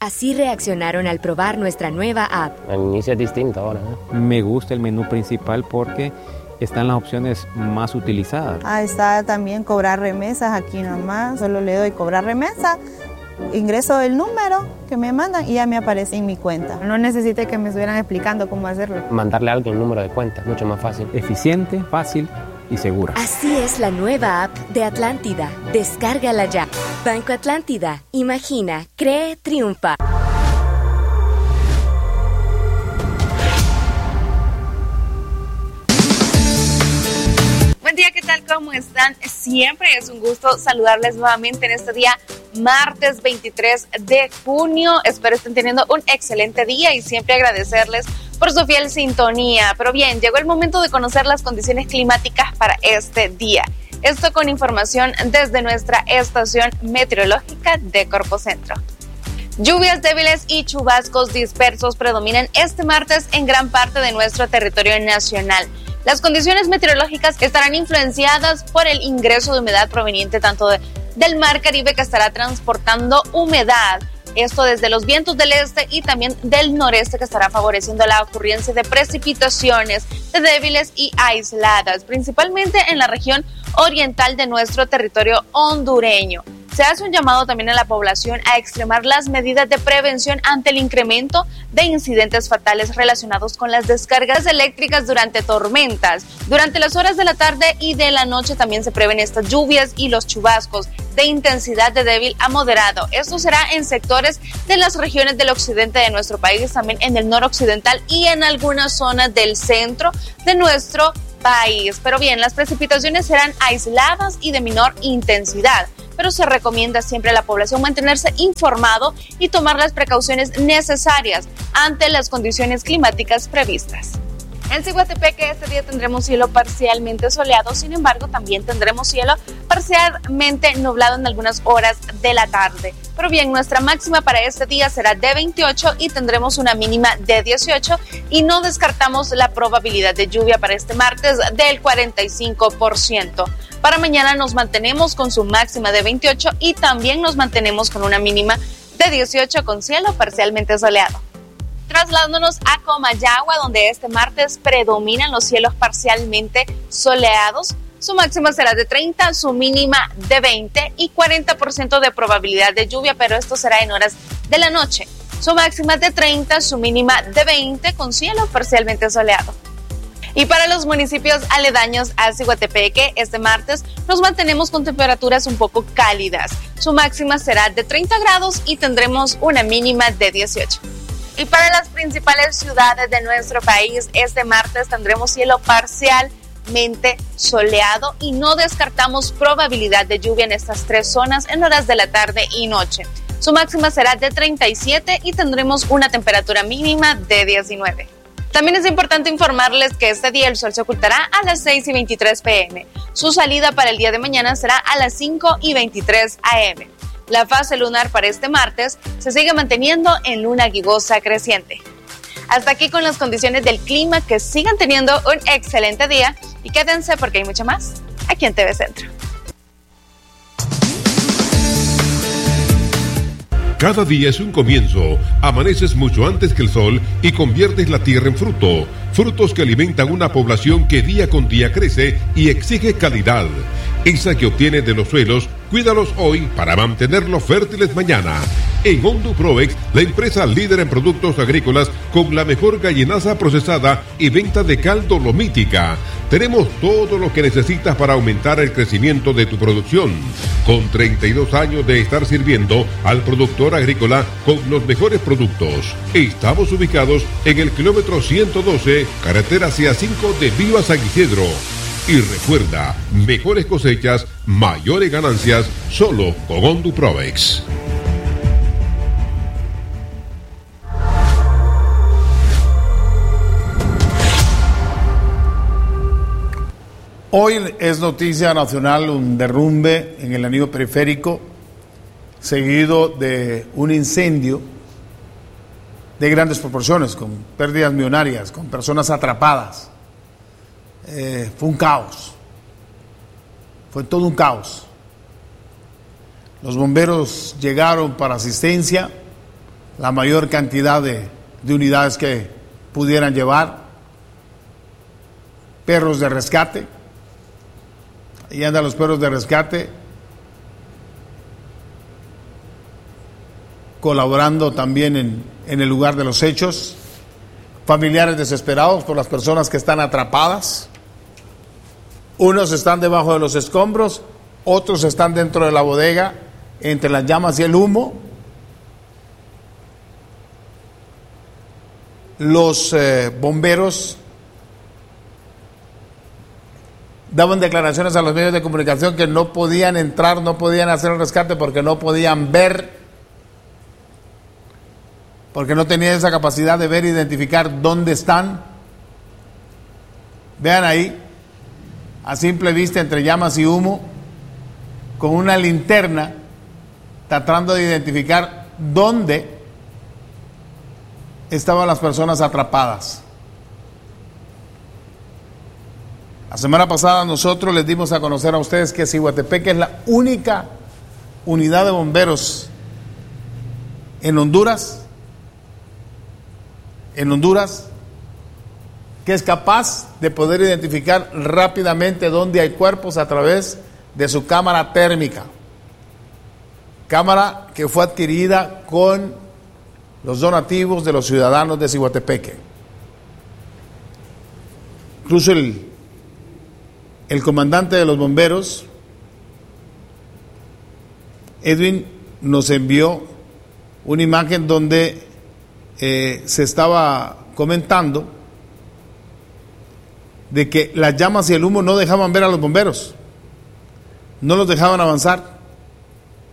Así reaccionaron al probar nuestra nueva app. El inicio es distinto ahora, ¿eh? Me gusta el menú principal porque están las opciones más utilizadas. Está también cobrar remesas aquí nomás. Solo le doy cobrar remesa, ingreso el número que me mandan y ya me aparece en mi cuenta. No necesité que me estuvieran explicando cómo hacerlo. Mandarle a alguien el número de cuenta, mucho más fácil. Eficiente, fácil y segura. Así es la nueva app de Atlántida. Descárgala ya. Banco Atlántida. Imagina, cree, triunfa. Buen día, ¿qué tal? ¿Cómo están? Siempre es un gusto saludarles nuevamente en este día, martes 23 de junio. Espero estén teniendo un excelente día y siempre agradecerles por su fiel sintonía. Pero bien, llegó el momento de conocer las condiciones climáticas para este día. Esto con información desde nuestra estación meteorológica de Corpocentro. Lluvias débiles y chubascos dispersos predominan este martes en gran parte de nuestro territorio nacional. Las condiciones meteorológicas estarán influenciadas por el ingreso de humedad proveniente tanto del Mar Caribe, que estará transportando humedad. Esto desde los vientos del este y también del noreste, que estará favoreciendo la ocurrencia de precipitaciones débiles y aisladas, principalmente en la región oriental de nuestro territorio hondureño. Se hace un llamado también a la población a extremar las medidas de prevención ante el incremento de incidentes fatales relacionados con las descargas eléctricas durante tormentas. Durante las horas de la tarde y de la noche también se prevén estas lluvias y los chubascos de intensidad de débil a moderado. Esto será en sectores de las regiones del occidente de nuestro país, también en el noroccidental y en algunas zonas del centro de nuestro país. Pero bien, las precipitaciones serán aisladas y de menor intensidad, pero se recomienda siempre a la población mantenerse informado y tomar las precauciones necesarias ante las condiciones climáticas previstas. En Ciguatepeque este día tendremos cielo parcialmente soleado, sin embargo también tendremos cielo parcialmente nublado en algunas horas de la tarde. Pero bien, nuestra máxima para este día será de 28 y tendremos una mínima de 18 y no descartamos la probabilidad de lluvia para este martes del 45%. Para mañana nos mantenemos con su máxima de 28 y también nos mantenemos con una mínima de 18 con cielo parcialmente soleado. Trasladándonos a Comayagua, donde este martes predominan los cielos parcialmente soleados. Su máxima será de 30, su mínima de 20 y 40% de probabilidad de lluvia, pero esto será en horas de la noche. Su máxima de 30, su mínima de 20 con cielo parcialmente soleado. Y para los municipios aledaños a Ciguatepeque, este martes nos mantenemos con temperaturas un poco cálidas. Su máxima será de 30 grados y tendremos una mínima de 18. Y para las principales ciudades de nuestro país, este martes tendremos cielo parcialmente soleado y no descartamos probabilidad de lluvia en estas tres zonas en horas de la tarde y noche. Su máxima será de 37 y tendremos una temperatura mínima de 19. También es importante informarles que este día el sol se ocultará a las 6:23 p.m. Su salida para el día de mañana será a las 5:23 a.m. La fase lunar para este martes se sigue manteniendo en luna gibosa creciente. Hasta aquí con las condiciones del clima, que sigan teniendo un excelente día y quédense porque hay mucho más aquí en TV Centro. Cada día es un comienzo. Amaneces mucho antes que el sol y conviertes la tierra en fruto. Frutos que alimentan una población que día con día crece y exige calidad. Esa que obtienes de los suelos, cuídalos hoy para mantenerlos fértiles mañana. En Honduproex, la empresa líder en productos agrícolas con la mejor gallinaza procesada y venta de cal dolomítica. Tenemos todo lo que necesitas para aumentar el crecimiento de tu producción. Con 32 años de estar sirviendo al productor agrícola con los mejores productos. Estamos ubicados en el kilómetro 112, carretera CA5 de Viva San Isidro. Y recuerda, mejores cosechas, mayores ganancias, solo con Honduproex. Hoy es noticia nacional un derrumbe en el anillo periférico, seguido de un incendio de grandes proporciones, con pérdidas millonarias, con personas atrapadas. Fue un caos, fue todo un caos. Los bomberos llegaron para asistencia, la mayor cantidad de unidades que pudieran llevar, perros de rescate. Ahí andan los perros de rescate colaborando también en el lugar de los hechos, familiares desesperados por las personas que están atrapadas. Unos están debajo de los escombros, otros están dentro de la bodega, entre las llamas y el humo. Los bomberos daban declaraciones a los medios de comunicación que no podían entrar, no podían hacer el rescate porque no podían ver, porque no tenían esa capacidad de ver e identificar dónde están. Vean ahí, a simple vista, entre llamas y humo, con una linterna, tratando de identificar dónde estaban las personas atrapadas. La semana pasada nosotros les dimos a conocer a ustedes que Cihuatepeque es la única unidad de bomberos en Honduras, que es capaz de poder identificar rápidamente dónde hay cuerpos a través de su cámara térmica. Cámara que fue adquirida con los donativos de los ciudadanos de Cihuatepeque. Incluso el comandante de los bomberos, Edwin, nos envió una imagen donde se estaba comentando de que las llamas y el humo no dejaban ver a los bomberos, no los dejaban avanzar.